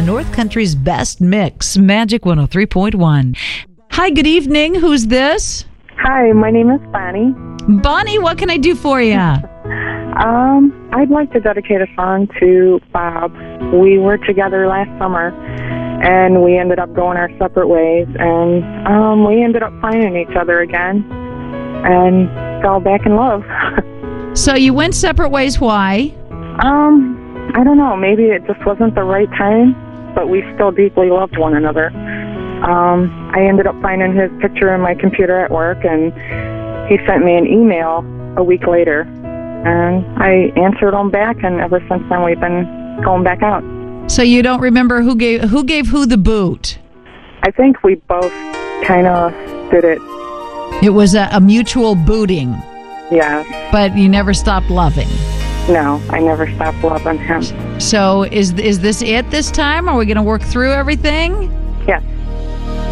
the North Country's best mix, Magic 103.1. Hi, good evening. Who's this? Hi, my name is Bonnie. Bonnie, what can I do for you? I'd like to dedicate a song to Bob. We were together last summer, and we ended up going our separate ways, and we ended up finding each other again and fell back in love. So you went separate ways. Why? I don't know. Maybe it just wasn't the right time, but we still deeply loved one another. I ended up finding his picture in my computer at work, and he sent me an email a week later, and I answered him back, and ever since then we've been going back out. So you don't remember who gave who the boot? I think we both kind of did it. It was a mutual booting. Yeah. But you never stopped loving. No, I never stopped loving him. So is this it this time? Are we going to work through everything?